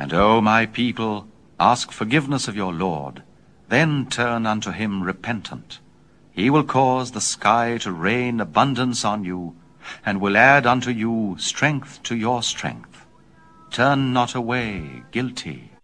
And, O my people, ask forgiveness of your Lord, then turn unto him repentant. He will cause the sky to rain abundance on you, and will add unto you strength to your strength. Turn not away guilty.